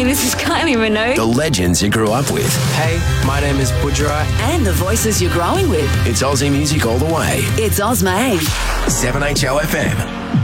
saying this is Kylie Minogue. The legends you grew up with. Hey, my name is Budgerai. And the voices you're growing with. It's Aussie music all the way. It's Ozma. 7HO FM.